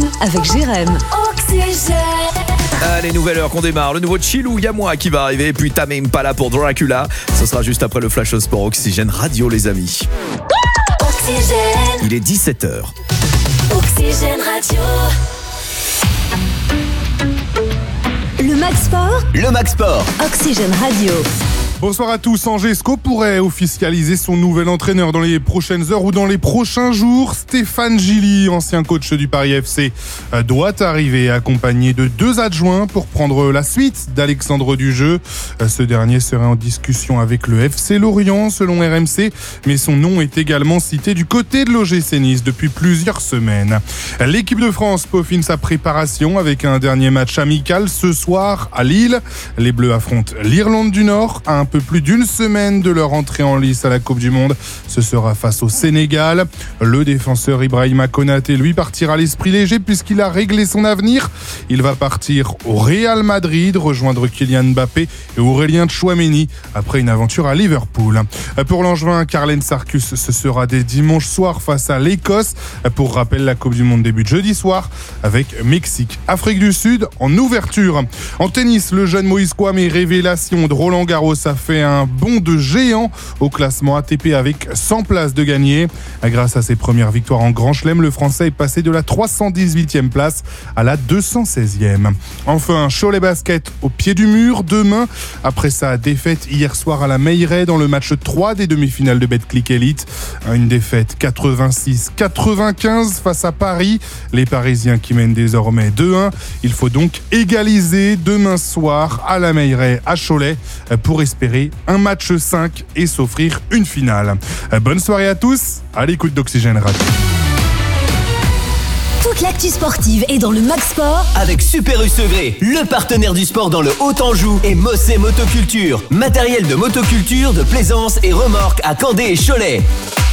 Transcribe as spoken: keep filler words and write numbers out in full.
avec Jérém. Oxygène. Allez, nouvelle heure qu'on démarre. Le nouveau Chilou Yamoi qui va arriver. Et puis Tame Impala pour Dracula. Ce sera juste après le Flash Sport Oxygène Radio, les amis. Oxygène. Il est dix-sept heures. Oxygène Radio. Le Max Sport, Le Max Sport. Oxygène Radio. Bonsoir à tous. Angesco pourrait officialiser son nouvel entraîneur dans les prochaines heures ou dans les prochains jours. Stéphane Gilly, ancien coach du Paris F C, doit arriver accompagné de deux adjoints pour prendre la suite d'Alexandre Dujeu. Ce dernier serait en discussion avec le F C Lorient selon R M C, mais son nom est également cité du côté de l'O G C Nice depuis plusieurs semaines. L'équipe de France peaufine sa préparation avec un dernier match amical ce soir à Lille. Les Bleus affrontent l'Irlande du Nord à un peu plus d'une semaine de leur entrée en lice à la Coupe du Monde. Ce sera face au Sénégal. Le défenseur Ibrahima Konaté, lui, partira l'esprit léger puisqu'il a réglé son avenir. Il va partir au Real Madrid, rejoindre Kylian Mbappé et Aurélien Tchouaméni après une aventure à Liverpool. Pour l'Angevin, Carlen Sarkus, ce sera dès dimanche soir face à l'Écosse. Pour rappel, la Coupe du Monde débute jeudi soir avec Mexique, Afrique du Sud en ouverture. En tennis, le jeune Moïse Kouam est révélation de Roland Garros a fait un bond de géant au classement A T P avec cent places de gagné. Grâce à ses premières victoires en Grand Chelem, le Français est passé de la trois cent dix-huitième place à la deux cent seizième. Enfin, Cholet Basket au pied du mur demain après sa défaite hier soir à la Meilleray dans le match trois des demi-finales de Betclic Elite. Une défaite quatre-vingt-six quatre-vingt-quinze face à Paris. Les Parisiens qui mènent désormais deux un. Il faut donc égaliser demain soir à la Meilleray à Cholet pour espérer un match cinq et s'offrir une finale. Bonne soirée à tous, à l'écoute d'Oxygène Radio. Toute l'actu sportive est dans le Max Sport avec Super U Segré, le partenaire du sport dans le Haut-Anjou et Mossé Motoculture. Matériel de motoculture, de plaisance et remorque à Candé et Cholet.